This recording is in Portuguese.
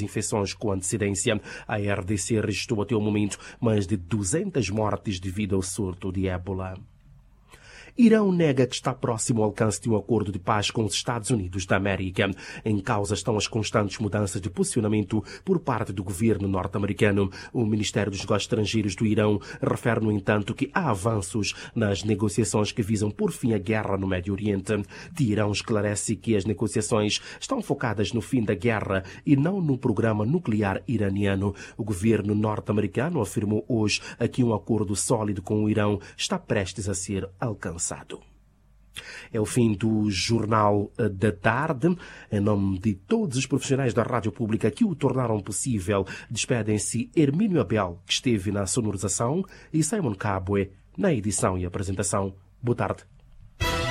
infecções com antecedência. A RDC registrou até o momento mais de 200 mortes devido ao surto de ébola. Irão nega que está próximo ao alcance de um acordo de paz com os Estados Unidos da América. Em causa estão as constantes mudanças de posicionamento por parte do governo norte-americano. O Ministério dos Negócios Estrangeiros do Irão refere, no entanto, que há avanços nas negociações que visam por fim a guerra no Médio Oriente. Teherão esclarece que as negociações estão focadas no fim da guerra e não no programa nuclear iraniano. O governo norte-americano afirmou hoje que um acordo sólido com o Irão está prestes a ser alcançado. É o fim do Jornal da Tarde. Em nome de todos os profissionais da Rádio Pública que o tornaram possível, despedem-se Hermínio Abel, que esteve na sonorização, e Simon Cabue na edição e apresentação. Boa tarde.